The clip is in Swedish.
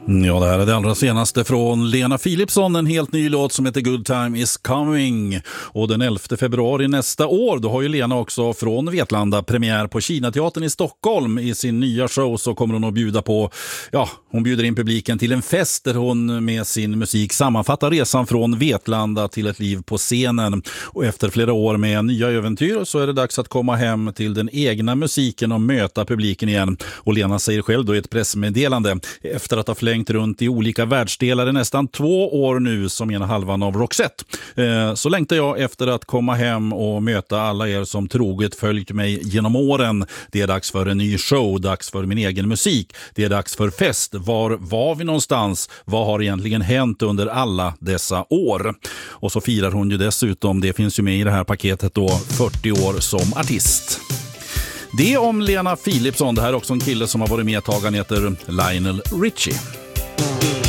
Ja, det här är det allra senaste från Lena Philipsson, en helt ny låt som heter Good Time Is Coming. Och den 11 februari nästa år, då har ju Lena också från Vetlanda premiär på Kinateatern i Stockholm. I sin nya show så kommer hon att bjuda på, hon bjuder in publiken till en fest där hon med sin musik sammanfattar resan från Vetlanda till ett liv på scenen. Och efter flera år med nya äventyr så är det dags att komma hem till den egna musiken och möta publiken igen. Och Lena säger själv då i ett pressmeddelande, efter att ha flängt runt i olika världsdelar i nästan 2 år nu som ena halvan av Roxette, så längtar jag efter att komma hem och möta alla er som troget följt mig genom åren. Det är dags för en ny show, dags för min egen musik, det är dags för fest. Var var vi någonstans? Vad har egentligen hänt under alla dessa år? Och så firar hon ju dessutom, det finns ju med i det här paketet då, 40 år som artist. Det om Lena Philipsson. Det här är också en kille som har varit med ett tag. Han heter Lionel Richie.